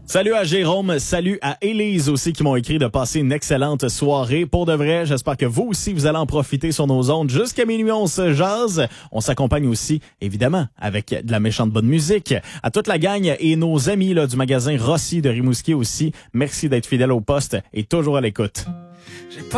Salut à Jérôme, salut à Élise aussi qui m'ont écrit de passer une excellente soirée. Pour de vrai, j'espère que vous aussi, vous allez en profiter sur nos ondes. Jusqu'à minuit, on se jase. On s'accompagne aussi, évidemment, avec de la méchante bonne musique. À toute la gang et nos amis là, du magasin Rossi de Rimouski aussi, merci d'être fidèles au poste et toujours à l'écoute.